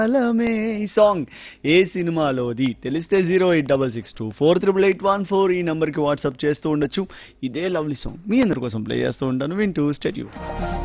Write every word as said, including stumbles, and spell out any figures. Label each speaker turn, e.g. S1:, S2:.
S1: అలమే ఈ సాంగ్ ఏ సినిమాలోది తెలిస్తే zero eight double six two four triple eight one four ఈ నంబర్కి వాట్సాప్ చేస్తూ ఉండొచ్చు. ఇదే లవ్లీ సాంగ్ మీ అందరి కోసం ప్లే చేస్తూ ఉంటాను, వింటూ స్టేట్యూ.